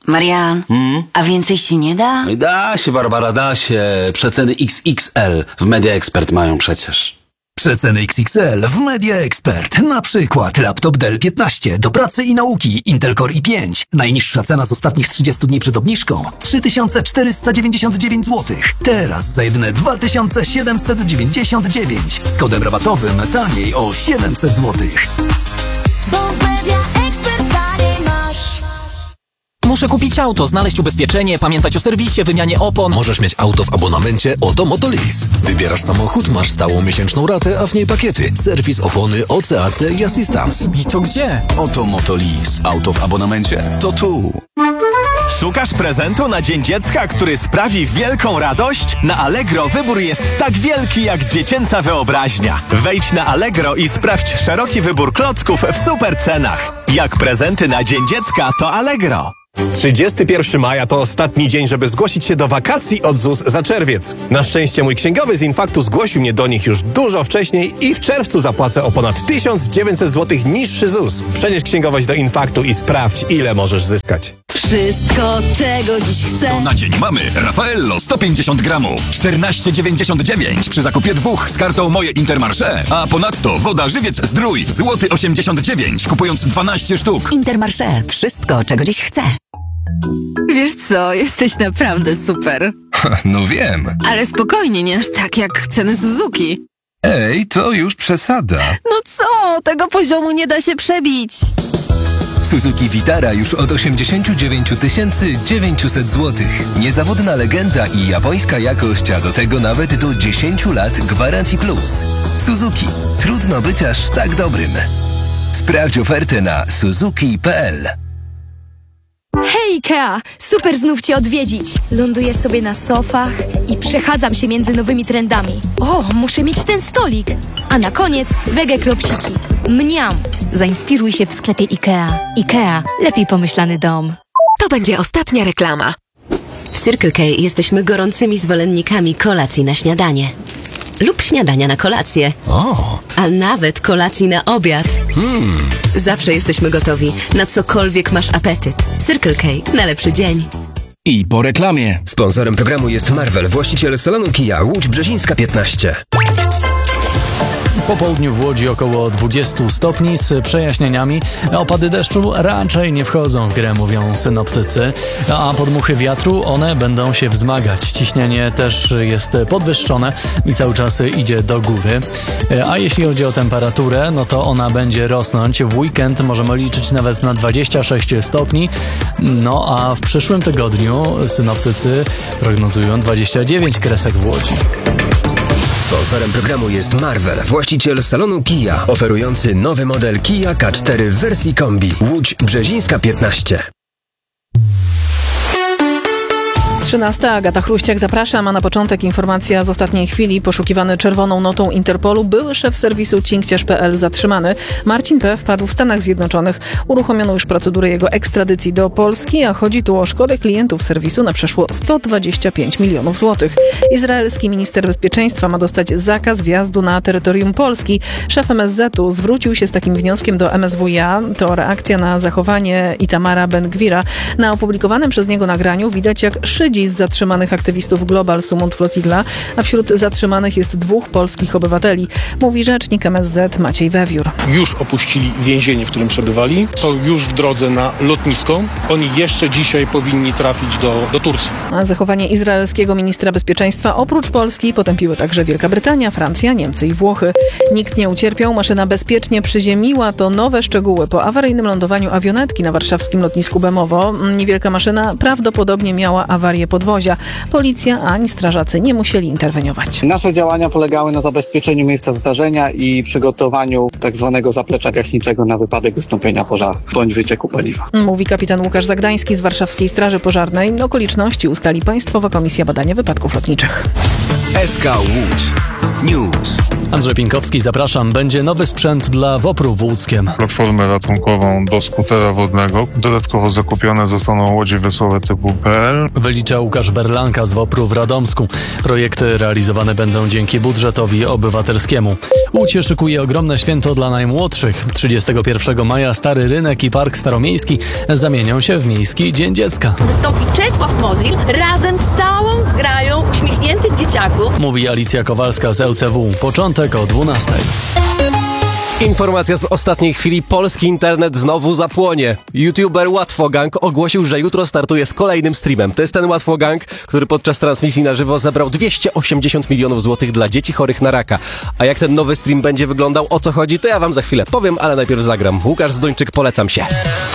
Marian, a więcej się nie da? Da się, Barbara, da się. Przeceny XXL w Media Expert mają przecież. Przeceny XXL w Media Expert. Na przykład laptop Dell 15 do pracy i nauki Intel Core i5. Najniższa cena z ostatnich 30 dni przed obniżką 3499 zł. Teraz za jedyne 2799. Z kodem rabatowym taniej o 700 zł. Muszę kupić auto, znaleźć ubezpieczenie, pamiętać o serwisie, wymianie opon. Możesz mieć auto w abonamencie Oto Motolease. Wybierasz samochód, masz stałą miesięczną ratę, a w niej pakiety. Serwis, opony, OCAC i asystans. I to gdzie? Oto Motolease. Auto w abonamencie to tu. Szukasz prezentu na Dzień Dziecka, który sprawi wielką radość? Na Allegro wybór jest tak wielki jak dziecięca wyobraźnia. Wejdź na Allegro i sprawdź szeroki wybór klocków w super cenach. Jak prezenty na Dzień Dziecka, to Allegro. 31 maja to ostatni dzień, żeby zgłosić się do wakacji od ZUS za czerwiec. Na szczęście mój księgowy z Infaktu zgłosił mnie do nich już dużo wcześniej i w czerwcu zapłacę o ponad 1900 zł niższy ZUS. Przenieś księgowość do Infaktu i sprawdź, ile możesz zyskać. Wszystko, czego dziś chcę. To na dzień mamy Raffaello 150 gramów, 14,99 przy zakupie 2 z kartą Moje Intermarché. A ponadto woda Żywiec Zdrój, złoty 89, kupując 12 sztuk. Intermarché. Wszystko, czego dziś chcę. Wiesz co, jesteś naprawdę super. No wiem. Ale spokojnie, nie aż tak jak ceny Suzuki. Ej, to już przesada. No co, tego poziomu nie da się przebić. Suzuki Vitara już od 89 900 zł. Niezawodna legenda i japońska jakość, a do tego nawet do 10 lat gwarancji plus. Suzuki. Trudno być aż tak dobrym. Sprawdź ofertę na suzuki.pl. Hej Ikea! Super znów Cię odwiedzić. Ląduję sobie na sofach i przechadzam się między nowymi trendami. O, muszę mieć ten stolik. A na koniec wege klopsiki. Mniam! Zainspiruj się w sklepie Ikea. Ikea. Lepiej pomyślany dom. To będzie ostatnia reklama. W Circle K jesteśmy gorącymi zwolennikami kolacji na śniadanie. Lub śniadania na kolację. A nawet kolacji na obiad. Zawsze jesteśmy gotowi, na cokolwiek masz apetyt. Circle K. Na lepszy dzień. I po reklamie. Sponsorem programu jest Marvel, właściciel salonu Kia, Łódź Brzezińska 15. Po południu w Łodzi około 20 stopni z przejaśnieniami. Opady deszczu raczej nie wchodzą w grę, mówią synoptycy, a podmuchy wiatru, one będą się wzmagać. Ciśnienie też jest podwyższone i cały czas idzie do góry. A jeśli chodzi o temperaturę, no to ona będzie rosnąć. W weekend możemy liczyć nawet na 26 stopni, no a w przyszłym tygodniu synoptycy prognozują 29 kresek w Łodzi. Sponsorem programu jest Marvel, właściciel salonu Kia, oferujący nowy model Kia K4 w wersji kombi. Łódź Brzezińska 15. 13. Agata Chruściak, zapraszam, a na początek informacja z ostatniej chwili. Poszukiwany czerwoną notą Interpolu były szef serwisu cinkciarz.pl zatrzymany. Marcin P. wpadł w Stanach Zjednoczonych. Uruchomiono już procedurę jego ekstradycji do Polski, a chodzi tu o szkodę klientów serwisu na przeszło 125 milionów złotych. Izraelski minister bezpieczeństwa ma dostać zakaz wjazdu na terytorium Polski. Szef MSZ-u zwrócił się z takim wnioskiem do MSWiA. To reakcja na zachowanie Itamara Ben-Gvira. Na opublikowanym przez niego nagraniu widać, jak szydzi z zatrzymanych aktywistów Global Sumut Flotilla, a wśród zatrzymanych jest 2 polskich obywateli, mówi rzecznik MSZ Maciej Wewiór. Już opuścili więzienie, w którym przebywali, są już w drodze na lotnisko. Oni jeszcze dzisiaj powinni trafić do Turcji. A zachowanie izraelskiego ministra bezpieczeństwa oprócz Polski potępiły także Wielka Brytania, Francja, Niemcy i Włochy. Nikt nie ucierpiał, maszyna bezpiecznie przyziemiła. To nowe szczegóły po awaryjnym lądowaniu awionetki na warszawskim lotnisku Bemowo. Niewielka maszyna prawdopodobnie miała awarię podwozia. Policja ani strażacy nie musieli interweniować. Nasze działania polegały na zabezpieczeniu miejsca zdarzenia i przygotowaniu tak zwanego zaplecza gaśniczego na wypadek wystąpienia pożaru bądź wycieku paliwa. Mówi kapitan Łukasz Zagdański z Warszawskiej Straży Pożarnej. Okoliczności ustali Państwowa Komisja Badania Wypadków Lotniczych. SK Łódź. News. Andrzej Pinkowski, zapraszam. Będzie nowy sprzęt dla WOPR-u w Łódzkiem. Platformę ratunkową do skutera wodnego. Dodatkowo zakupione zostaną łodzie wesołe typu PL. Wylicza Łukasz Berlanka z WOPR-u w Radomsku. Projekty realizowane będą dzięki budżetowi obywatelskiemu. Łódź szykuje ogromne święto dla najmłodszych. 31 maja Stary Rynek i Park Staromiejski zamienią się w Miejski Dzień Dziecka. Wystąpi Czesław Mozil razem z całą zgrają uśmiechniętych dzieciaków. Mówi Alicja Kowalska z ŁCW. Początek o 12:00. Informacja z ostatniej chwili. Polski internet znowu zapłonie. YouTuber Łatwogang ogłosił, że jutro startuje z kolejnym streamem. To jest ten Łatwogang, który podczas transmisji na żywo zebrał 280 milionów złotych dla dzieci chorych na raka. A jak ten nowy stream będzie wyglądał, o co chodzi, to ja wam za chwilę powiem, ale najpierw zagram. Łukasz Zduńczyk, polecam się.